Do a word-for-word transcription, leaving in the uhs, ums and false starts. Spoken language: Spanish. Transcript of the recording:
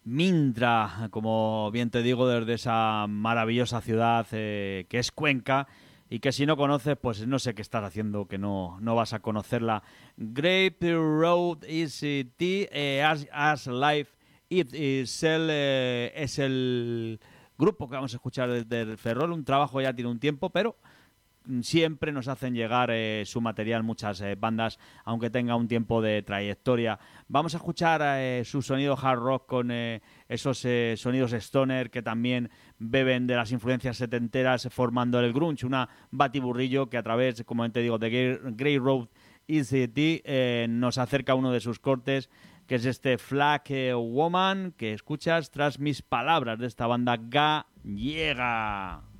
Mintra, como bien te digo, desde esa maravillosa ciudad eh, que es Cuenca, y que si no conoces, pues no sé qué estás haciendo, que no, no vas a conocerla. Grape Road is it, eh, as, as Life It is el, eh, es el grupo que vamos a escuchar desde el Ferrol. Un trabajo ya tiene un tiempo, pero siempre nos hacen llegar eh, su material muchas eh, bandas, aunque tenga un tiempo de trayectoria. Vamos a escuchar eh, su sonido hard rock con eh, esos eh, sonidos stoner que también beben de las influencias setenteras, formando el grunge, una batiburrillo que a través, como te digo, de Grey Road E C T eh, nos acerca a uno de sus cortes, que es este Flag eh, Woman que escuchas tras mis palabras de esta banda gallega.